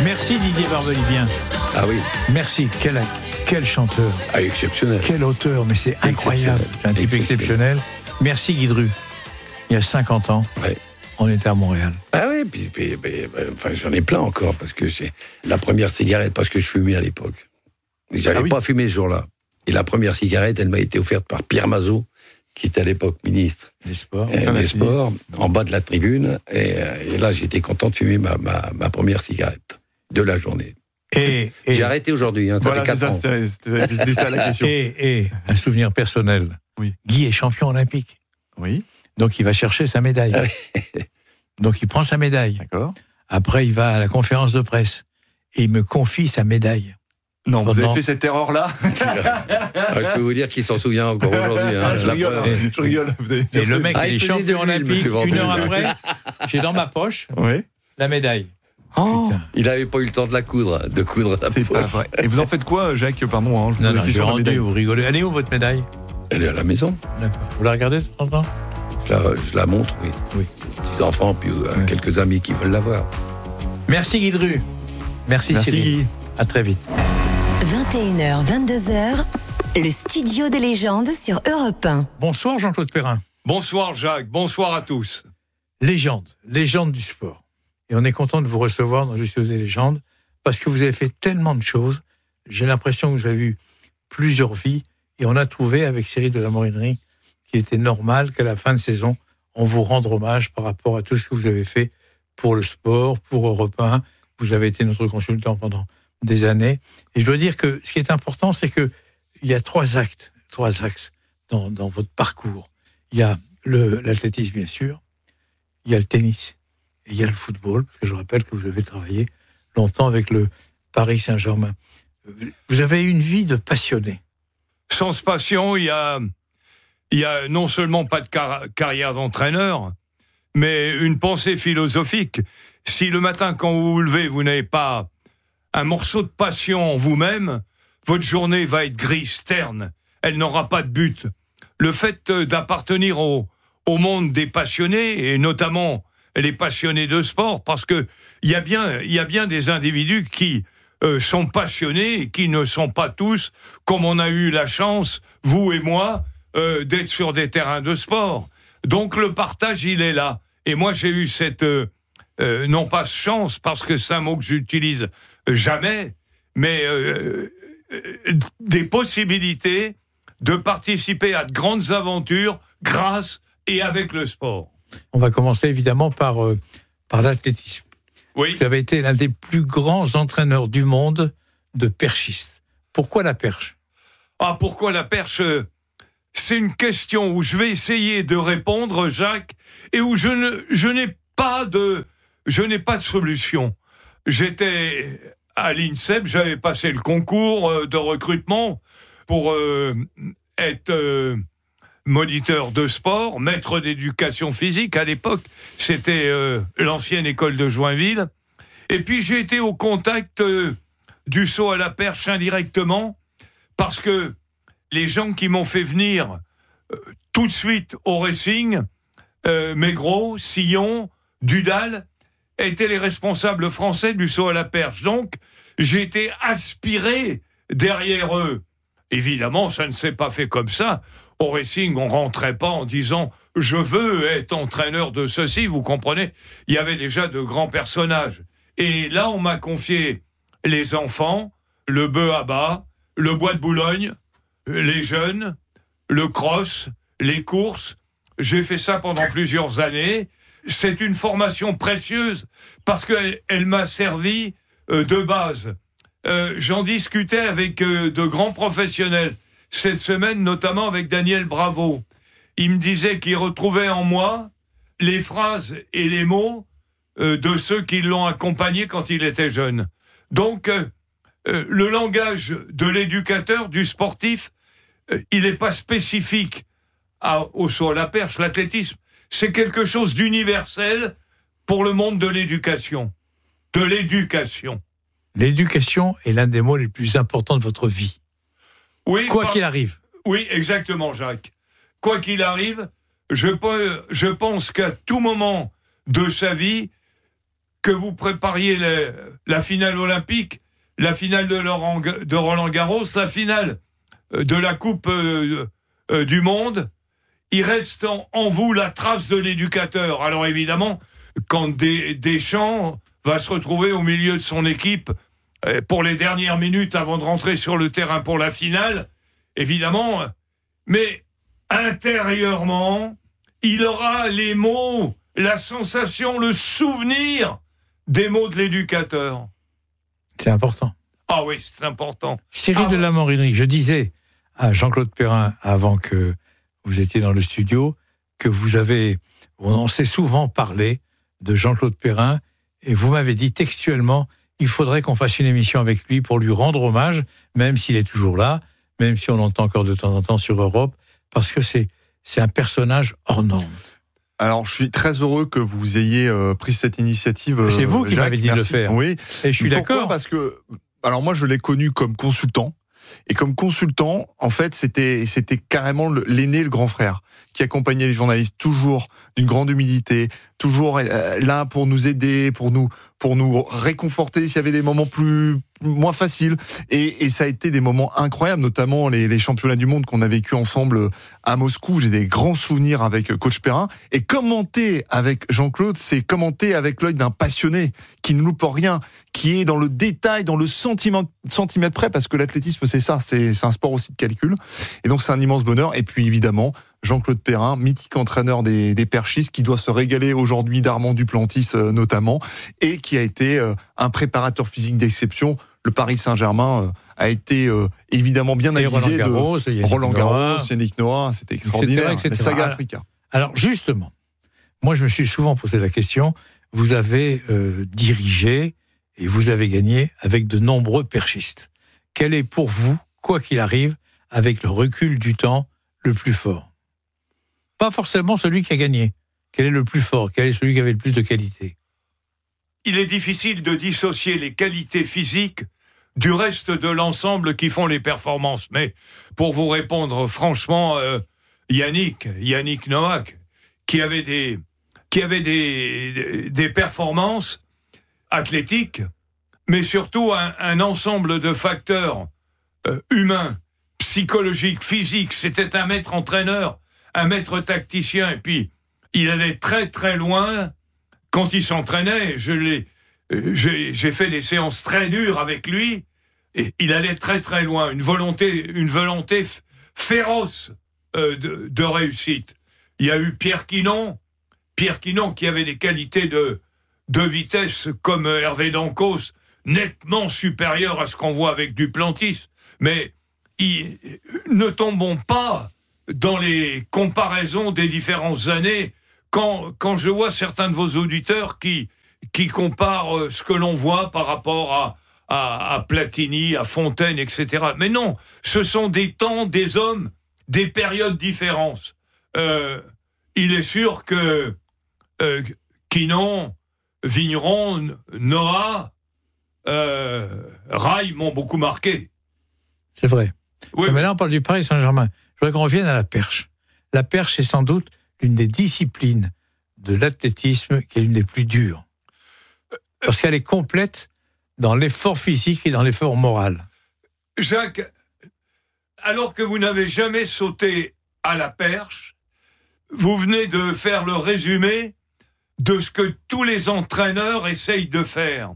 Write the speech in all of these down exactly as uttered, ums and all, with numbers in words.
Merci Didier Barbelivien. Ah oui. Merci, quel, quel chanteur. Ah, exceptionnel. Quel auteur, mais c'est incroyable. C'est un type exceptionnel. Merci Guy Dru. Il y a cinquante ans, ouais. On était à Montréal. Ah oui, puis, puis, puis, enfin, j'en ai plein encore, parce que c'est la première cigarette, parce que je fumais à l'époque. J'avais ah oui. pas fumé ce jour-là. Et la première cigarette, elle m'a été offerte par Pierre Mazot, qui était à l'époque ministre des Sports, euh, des sports en bas de la tribune. Et, et là, j'étais content de fumer ma, ma, ma première cigarette de la journée. Et, et j'ai arrêté aujourd'hui, hein, ça voilà, fait quatre ça, ans. C'était, c'était, c'était ça la question. Et, et un souvenir personnel. Oui. Guy est champion olympique. Oui. Donc il va chercher sa médaille. Donc il prend sa médaille. D'accord. Après, il va à la conférence de presse et il me confie sa médaille. Non, vous avez fait cette erreur-là. ah, je peux vous dire qu'il s'en souvient encore aujourd'hui. Hein, ah, je, rigole, hein, je rigole. Et le mec, ah, il est champion olympique. Une heure après, j'ai dans ma poche oui. la médaille. Oh, il n'avait pas eu le temps de la coudre, de coudre la C'est poche. pas vrai. Et vous en faites quoi, Jacques? Pardon, hein, je vous non, pose non, la question. Je rendu, vous rigolez. Elle est où votre médaille? Elle est à la maison. D'accord. Vous la regardez de temps en temps? Je la, je la montre, oui. Oui. Petits enfants, puis euh, oui. quelques amis qui veulent la voir. Merci Guy Dru. Merci, Merci Cyril. Guy. À très vite. vingt et une heures, vingt-deux heures, le studio des légendes sur Europe un. Bonsoir Jean-Claude Perrin. Bonsoir Jacques, bonsoir à tous. Légende, légende du sport. Et on est content de vous recevoir dans le studio des légendes parce que vous avez fait tellement de choses. J'ai l'impression que vous avez eu plusieurs vies et on a trouvé avec Cyril de la Morinerie qu'il était normal qu'à la fin de saison, on vous rende hommage par rapport à tout ce que vous avez fait pour le sport, pour Europe un. Vous avez été notre consultant pendant des années. Et je dois dire que ce qui est important, c'est que il y a trois actes, trois axes dans, dans votre parcours. Il y a le, l'athlétisme, bien sûr. Il y a le tennis. Et il y a le football. Parce que je rappelle que vous avez travaillé longtemps avec le Paris Saint-Germain. Vous avez une vie de passionné. Sans passion, il y a, il y a non seulement pas de car- carrière d'entraîneur, mais une pensée philosophique. Si le matin, quand vous vous levez, vous n'avez pas un morceau de passion en vous-même, votre journée va être grise, terne. Elle n'aura pas de but. Le fait d'appartenir au, au monde des passionnés, et notamment les passionnés de sport, parce que il y a bien, il y a bien des individus qui euh, sont passionnés et qui ne sont pas tous, comme on a eu la chance, vous et moi, euh, d'être sur des terrains de sport. Donc le partage, il est là. Et moi, j'ai eu cette, euh, euh, non pas chance, parce que c'est un mot que j'utilise jamais, mais euh, euh, des possibilités de participer à de grandes aventures grâce et avec le sport. On va commencer évidemment par, euh, par l'athlétisme. Oui. Vous avez été l'un des plus grands entraîneurs du monde de perchistes. Pourquoi la perche? Ah, pourquoi la perche? C'est une question où je vais essayer de répondre, Jacques, et où je, ne, je n'ai pas de, je n'ai pas de solution. J'étais à l'INSEP, j'avais passé le concours de recrutement pour euh, être euh, moniteur de sport, maître d'éducation physique. À l'époque, c'était euh, l'ancienne école de Joinville. Et puis j'ai été au contact euh, du saut à la perche indirectement, parce que les gens qui m'ont fait venir euh, tout de suite au racing, euh, Maigret, Sillon, Dudal, étaient les responsables français du saut à la perche. Donc, j'ai été aspiré derrière eux. Évidemment, ça ne s'est pas fait comme ça. Au racing, on rentrait pas en disant « je veux être entraîneur de ceci », vous comprenez? Il y avait déjà de grands personnages. Et là, on m'a confié les enfants, le bœuf à bas, le bois de Boulogne, les jeunes, le cross, les courses. J'ai fait ça pendant plusieurs années. C'est une formation précieuse parce qu'elle elle m'a servi euh, de base. Euh, j'en discutais avec euh, de grands professionnels cette semaine, notamment avec Daniel Bravo. Il me disait qu'il retrouvait en moi les phrases et les mots euh, de ceux qui l'ont accompagné quand il était jeune. Donc, euh, euh, le langage de l'éducateur, du sportif, euh, il n'est pas spécifique à, au saut à la perche, l'athlétisme. C'est quelque chose d'universel pour le monde de l'éducation. De l'éducation. L'éducation est l'un des mots les plus importants de votre vie. Oui, quoi par... qu'il arrive. Oui, exactement, Jacques. Quoi qu'il arrive, je, peux, je pense qu'à tout moment de sa vie, que vous prépariez la, la finale olympique, la finale de, Laurent, de Roland Garros, la finale de la Coupe euh, euh, du Monde. Il reste en, en vous la trace de l'éducateur. Alors évidemment, quand Des, Deschamps va se retrouver au milieu de son équipe euh, pour les dernières minutes avant de rentrer sur le terrain pour la finale, évidemment, mais intérieurement, il aura les mots, la sensation, le souvenir des mots de l'éducateur. C'est important. Ah oui, c'est important. Cyril ah, de la Morinerie, je disais à Jean-Claude Perrin, avant que vous étiez dans le studio, que vous avez, on s'est souvent parlé de Jean-Claude Perrin, et vous m'avez dit textuellement, il faudrait qu'on fasse une émission avec lui pour lui rendre hommage, même s'il est toujours là, même si on l'entend encore de temps en temps sur Europe, parce que c'est, c'est un personnage hors norme. Alors, je suis très heureux que vous ayez euh, pris cette initiative. Euh, c'est vous qui Jacques, m'avez dit merci. de le faire. Oui. Et je suis Pourquoi ? d'accord. Parce que, alors moi, je l'ai connu comme consultant. Et comme consultant, en fait, c'était, c'était carrément l'aîné, le grand frère, qui accompagnait les journalistes toujours d'une grande humilité, toujours là pour nous aider, pour nous, pour nous réconforter s'il y avait des moments plus, moins faciles. Et, et ça a été des moments incroyables, notamment les, les championnats du monde qu'on a vécu ensemble à Moscou. J'ai des grands souvenirs avec coach Perrin. Et commenter avec Jean-Claude, c'est commenter avec l'œil d'un passionné qui ne loupe rien, qui est dans le détail, dans le centimètre, centimètre près, parce que l'athlétisme, c'est ça, c'est, c'est un sport aussi de calcul. Et donc, c'est un immense bonheur. Et puis, évidemment, Jean-Claude Perrin, mythique entraîneur des, des perchistes, qui doit se régaler aujourd'hui d'Armand Duplantis euh, notamment, et qui a été euh, un préparateur physique d'exception. Le Paris Saint-Germain euh, a été euh, évidemment bien et avisé Roland Garros, de Roland Garros, Yannick Noah, c'était extraordinaire. et cetera, et cetera. La saga alors, Africa. Alors justement, moi je me suis souvent posé la question, vous avez euh, dirigé et vous avez gagné avec de nombreux perchistes. Quel est pour vous, quoi qu'il arrive, avec le recul du temps, le plus fort ? Pas forcément celui qui a gagné. Quel est le plus fort ? Quel est celui qui avait le plus de qualité ? Il est difficile de dissocier les qualités physiques du reste de l'ensemble qui font les performances. Mais pour vous répondre franchement, euh, Yannick, Yannick Noah, qui avait des, qui avait des, des, des performances athlétiques, mais surtout un, un ensemble de facteurs euh, humains, psychologiques, physiques. C'était un maître entraîneur, un maître tacticien, et puis il allait très très loin quand il s'entraînait. Je l'ai, euh, j'ai, j'ai fait des séances très dures avec lui, et il allait très très loin. Une volonté, une volonté f- féroce euh, de, de réussite. Il y a eu Pierre Quinon, Pierre Quinon qui avait des qualités de, de vitesse comme Hervé Dancos, nettement supérieures à ce qu'on voit avec Duplantis. Mais il, ne tombons pas dans les comparaisons des différentes années. Quand, quand je vois certains de vos auditeurs qui, qui comparent ce que l'on voit par rapport à, à, à Platini, à Fontaine, et cetera. Mais non, ce sont des temps, des hommes, des périodes différentes. Euh, il est sûr que euh, Quinon, Vigneron, Noah, euh, Rail m'ont beaucoup marqué. C'est vrai. Oui. Mais là, on parle du Paris Saint-Germain. Je voudrais qu'on revienne à la perche. La perche est sans doute l'une des disciplines de l'athlétisme qui est l'une des plus dures. Parce qu'elle est complète dans l'effort physique et dans l'effort moral. Jacques, alors que vous n'avez jamais sauté à la perche, vous venez de faire le résumé de ce que tous les entraîneurs essayent de faire.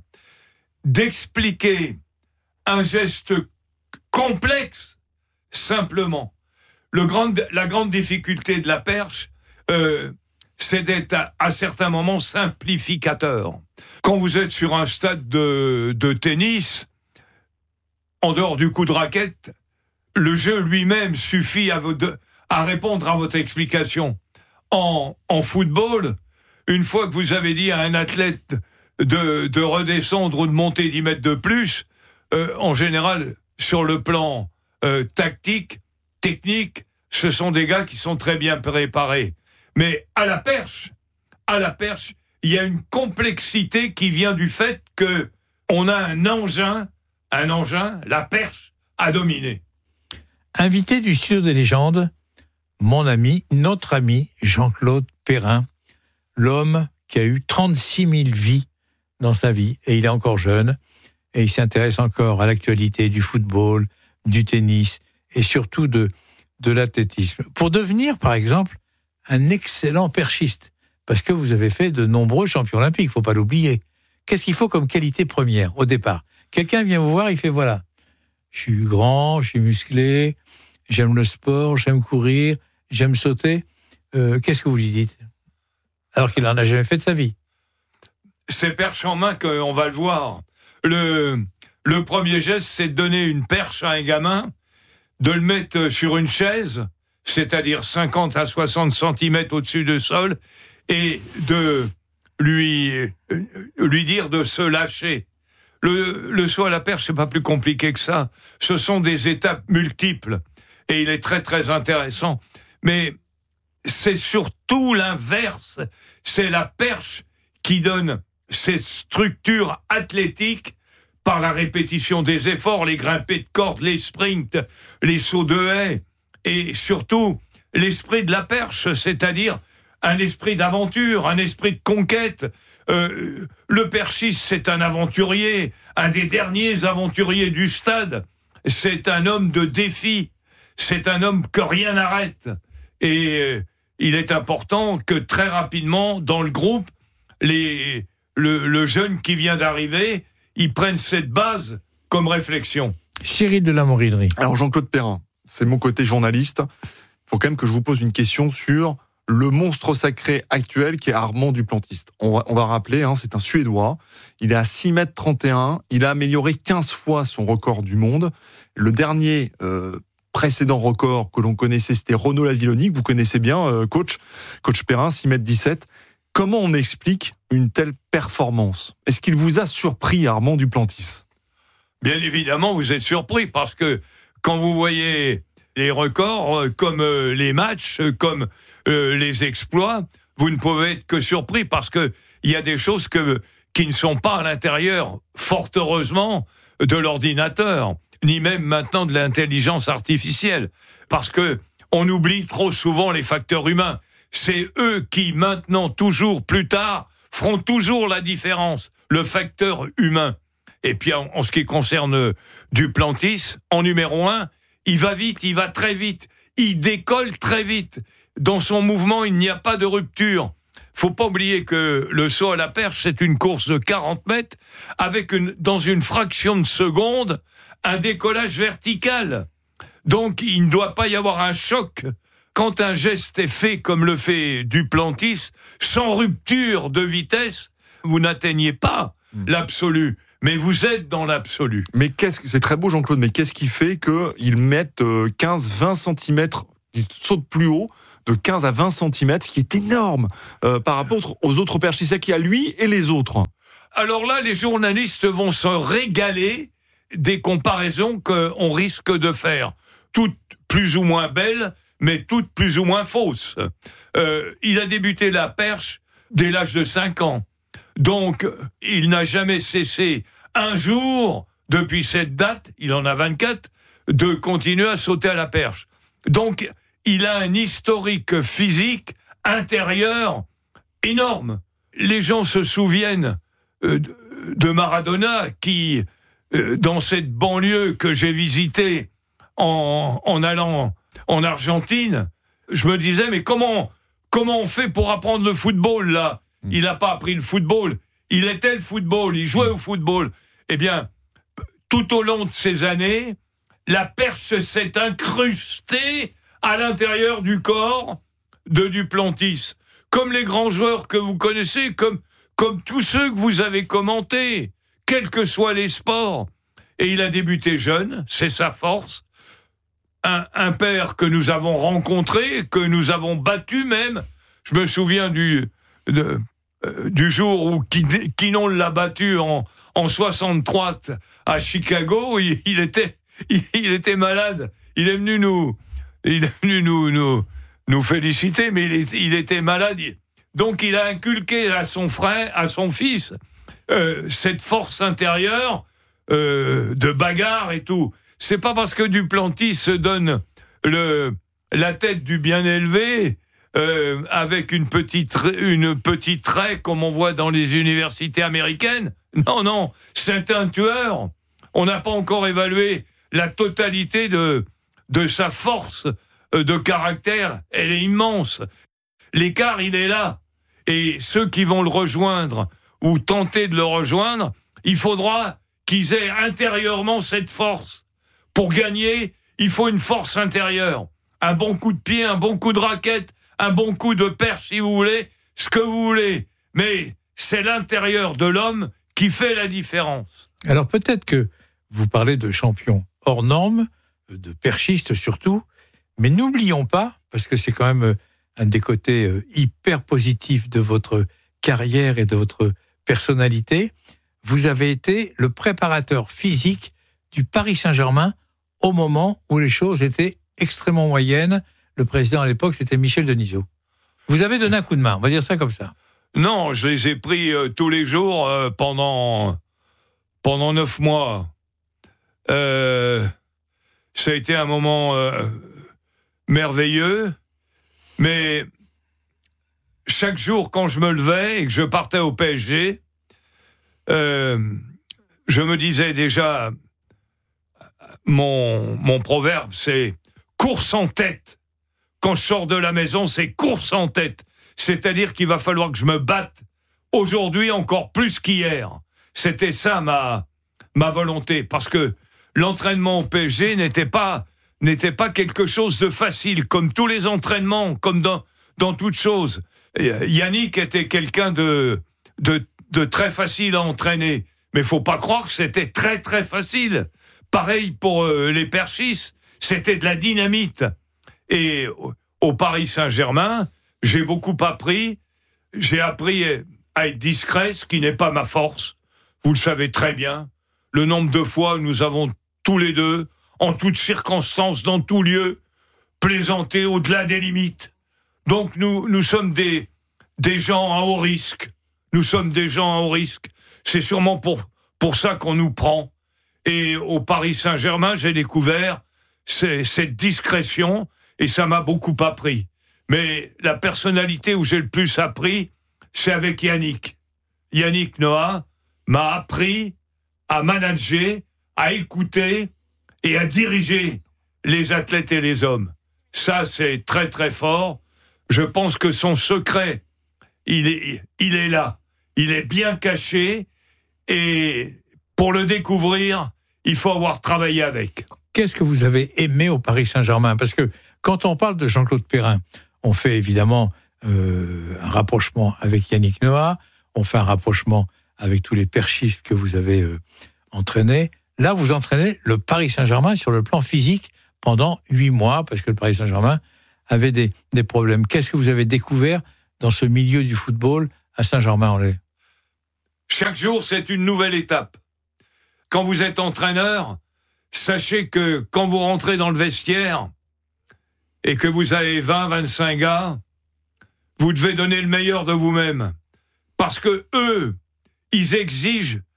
D'expliquer un geste complexe, simplement. Le grand, la grande difficulté de la perche, euh, c'est d'être à, à certains moments simplificateur. Quand vous êtes sur un stade de, de tennis, en dehors du coup de raquette, le jeu lui-même suffit à, vous de, à répondre à votre explication. En, en football, une fois que vous avez dit à un athlète de, de redescendre ou de monter dix mètres de plus, euh, en général, sur le plan euh, tactique, technique, ce sont des gars qui sont très bien préparés. Mais à la perche, à la perche, il y a une complexité qui vient du fait que on a un engin, un engin, la perche, à dominer. Invité du studio des légendes, mon ami, notre ami Jean-Claude Perrin, l'homme qui a eu trente-six mille vies dans sa vie, et il est encore jeune, et il s'intéresse encore à l'actualité du football, du tennis, et surtout de, de l'athlétisme. Pour devenir, par exemple, un excellent perchiste, parce que vous avez fait de nombreux champions olympiques, il ne faut pas l'oublier. Qu'est-ce qu'il faut comme qualité première, au départ ? Quelqu'un vient vous voir, il fait voilà, je suis grand, je suis musclé, j'aime le sport, j'aime courir, j'aime sauter. Euh, qu'est-ce que vous lui dites ? Alors qu'il n'en a jamais fait de sa vie. C'est perche en main qu'on va le voir. Le, le premier geste, c'est de donner une perche à un gamin, de le mettre sur une chaise, c'est-à-dire cinquante à soixante centimètres au-dessus du sol, et de lui, lui dire de se lâcher. Le, le saut à la perche, c'est pas plus compliqué que ça. Ce sont des étapes multiples, et il est très très intéressant. Mais c'est surtout l'inverse. C'est la perche qui donne cette structure athlétique par la répétition des efforts, les grimpées de cordes, les sprints, les sauts de haie, et surtout l'esprit de la perche, c'est-à-dire un esprit d'aventure, un esprit de conquête. Euh, le perchiste, c'est un aventurier, un des derniers aventuriers du stade. C'est un homme de défi, c'est un homme que rien n'arrête. Et euh, il est important que très rapidement, dans le groupe, les, le, le jeune qui vient d'arriver, il prenne cette base comme réflexion. Cyril de la Morinerie. Alors Jean-Claude Perrin, c'est mon côté journaliste. Il faut quand même que je vous pose une question sur le monstre sacré actuel qui est Armand Duplantis. On va, on va rappeler, hein, c'est un Suédois. Il est à six mètres trente et un. Il a amélioré quinze fois son record du monde. Le dernier euh, précédent record que l'on connaissait, c'était Renaud Lavilloni, que vous connaissez bien, euh, coach. Coach Perrin, six mètres dix-sept. Comment on explique une telle performance ? Est-ce qu'il vous a surpris, Armand Duplantis ? Bien évidemment, vous êtes surpris, parce que quand vous voyez les records, euh, comme euh, les matchs, euh, comme euh, les exploits, vous ne pouvez être que surpris, parce que il y a des choses que, qui ne sont pas à l'intérieur, fort heureusement, de l'ordinateur, ni même maintenant de l'intelligence artificielle, parce que on oublie trop souvent les facteurs humains. C'est eux qui, maintenant, toujours plus tard, feront toujours la différence, le facteur humain. Et puis, en, en ce qui concerne Duplantis, en numéro un, il va vite, il va très vite, il décolle très vite. Dans son mouvement, il n'y a pas de rupture. Faut pas oublier que le saut à la perche, c'est une course de quarante mètres, avec une, dans une fraction de seconde, un décollage vertical. Donc, il ne doit pas y avoir un choc. Quand un geste est fait comme le fait Duplantis, sans rupture de vitesse, vous n'atteignez pas mmh. l'absolu, mais vous êtes dans l'absolu. Mais qu'est-ce que c'est très beau, Jean-Claude, mais qu'est-ce qui fait qu'ils mettent quinze à vingt centimètres, ils sautent plus haut, de quinze à vingt centimètres, ce qui est énorme euh, par rapport aux autres perchistes qui a lui et les autres. Alors là, les journalistes vont se régaler des comparaisons qu'on risque de faire, toutes plus ou moins belles, mais toutes plus ou moins fausses. Euh, il a débuté la perche dès l'âge de cinq ans. Donc, il n'a jamais cessé un jour, depuis cette date, il en a vingt-quatre, de continuer à sauter à la perche. Donc, il a un historique physique intérieur énorme. Les gens se souviennent euh, de Maradona qui, euh, dans cette banlieue que j'ai visitée en, en allant en Argentine, je me disais, mais comment, comment on fait pour apprendre le football, là ? Il n'a pas appris le football. Il était le football, il jouait au football. Eh bien, tout au long de ces années, la perche s'est incrustée à l'intérieur du corps de Duplantis. Comme les grands joueurs que vous connaissez, comme, comme tous ceux que vous avez commentés, quels que soient les sports. Et il a débuté jeune, c'est sa force. Un, un père que nous avons rencontré, que nous avons battu même. Je me souviens du, de, euh, du jour où Quinon l'a battu en, en soixante-trois à Chicago. Il, il, était, il, il était malade. Il est venu nous, il est venu nous, nous, nous féliciter, mais il, est, il était malade. Donc il a inculqué à son frère, à son fils, euh, cette force intérieure euh, de bagarre et tout. C'est pas parce que Duplantis se donne le, la tête du bien élevé euh, avec une petite, une petite raie comme on voit dans les universités américaines. Non, non, c'est un tueur. On n'a pas encore évalué la totalité de, de sa force de caractère. Elle est immense. L'écart, il est là. Et ceux qui vont le rejoindre ou tenter de le rejoindre, il faudra qu'ils aient intérieurement cette force. Pour gagner, il faut une force intérieure. Un bon coup de pied, un bon coup de raquette, un bon coup de perche, si vous voulez, ce que vous voulez. Mais c'est l'intérieur de l'homme qui fait la différence. Alors peut-être que vous parlez de champions hors normes, de perchistes surtout, mais n'oublions pas, parce que c'est quand même un des côtés hyper positifs de votre carrière et de votre personnalité, vous avez été le préparateur physique du Paris Saint-Germain au moment où les choses étaient extrêmement moyennes. Le président à l'époque, c'était Michel Denisot. Vous avez donné un coup de main, on va dire ça comme ça. Non, je les ai pris euh, tous les jours euh, pendant, pendant neuf mois. Euh, ça a été un moment euh, merveilleux, mais chaque jour quand je me levais et que je partais au P S G, euh, je me disais déjà, mon, mon proverbe c'est « course en tête ». Quand je sors de la maison, c'est course en tête. C'est-à-dire qu'il va falloir que je me batte aujourd'hui encore plus qu'hier. C'était ça ma, ma volonté. Parce que l'entraînement au P S G n'était pas, n'était pas quelque chose de facile, comme tous les entraînements, comme dans, dans toute chose. Yannick était quelqu'un de, de, de très facile à entraîner. Mais il ne faut pas croire que c'était très très facile. Pareil pour euh, les perchistes, c'était de la dynamite. Et au Paris Saint-Germain, j'ai beaucoup appris. J'ai appris à être discret, ce qui n'est pas ma force. Vous le savez très bien. Le nombre de fois où nous avons tous les deux, en toutes circonstances, dans tout lieu, plaisanté au-delà des limites. Donc nous, nous sommes des, des gens à haut risque. Nous sommes des gens à haut risque. C'est sûrement pour, pour ça qu'on nous prend. Et au Paris Saint-Germain, j'ai découvert ces, cette discrétion. Et ça m'a beaucoup appris. Mais la personnalité où j'ai le plus appris, c'est avec Yannick. Yannick Noah m'a appris à manager, à écouter et à diriger les athlètes et les hommes. Ça, c'est très très fort. Je pense que son secret, il est, il est là. Il est bien caché. Et pour le découvrir, il faut avoir travaillé avec. Qu'est-ce que vous avez aimé au Paris Saint-Germain ? Parce que quand on parle de Jean-Claude Perrin, on fait évidemment euh, un rapprochement avec Yannick Noah, on fait un rapprochement avec tous les perchistes que vous avez euh, entraînés. Là, vous entraînez le Paris Saint-Germain sur le plan physique pendant huit mois, parce que le Paris Saint-Germain avait des, des problèmes. Qu'est-ce que vous avez découvert dans ce milieu du football à Saint-Germain-en-Laye ? Chaque jour, c'est une nouvelle étape. Quand vous êtes entraîneur, sachez que quand vous rentrez dans le vestiaire et que vous avez vingt, vingt-cinq gars, vous devez donner le meilleur de vous-même. Parce que eux, ils exigent